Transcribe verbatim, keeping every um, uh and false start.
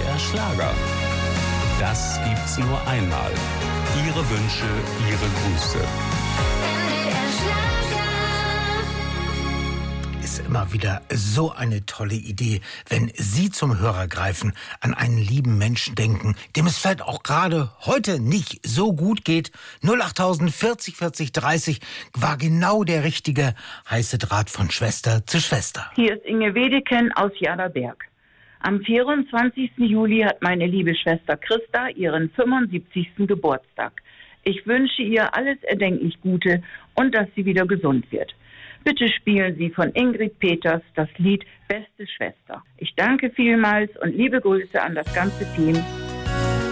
R Schlager. Das gibt's nur einmal. Ihre Wünsche, Ihre Grüße. Ist immer wieder so eine tolle Idee, wenn Sie zum Hörer greifen, an einen lieben Menschen denken, dem es vielleicht auch gerade heute nicht so gut geht. null acht vierzig vierzig dreißig war genau der richtige heiße Draht von Schwester zu Schwester. Hier ist Inge Wedeken aus Jaderberg. Am vierundzwanzigsten Juli hat meine liebe Schwester Christa ihren fünfundsiebzigsten Geburtstag. Ich wünsche ihr alles erdenklich Gute und dass sie wieder gesund wird. Bitte spielen Sie von Ingrid Peters das Lied Beste Schwester. Ich danke vielmals und liebe Grüße an das ganze Team.